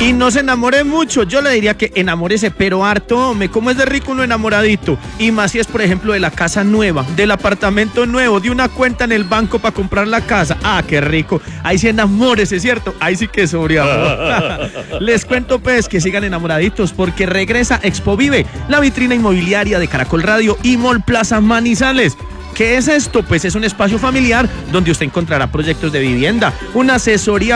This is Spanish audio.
Y no se enamore mucho, yo le diría que enamórese, pero harto, hombre, ¿cómo es de rico uno enamoradito? Y más si es, por ejemplo, de la casa nueva, del apartamento nuevo, de una cuenta en el banco para comprar la casa. Ah, qué rico, ahí sí enamórese, ¿cierto? Ahí sí que sobre amor. Les cuento, pues, que sigan enamoraditos, porque regresa Expo Vive, la vitrina inmobiliaria de Caracol Radio y Mall Plaza Manizales. ¿Qué es esto? Pues es un espacio familiar donde usted encontrará proyectos de vivienda, una asesoría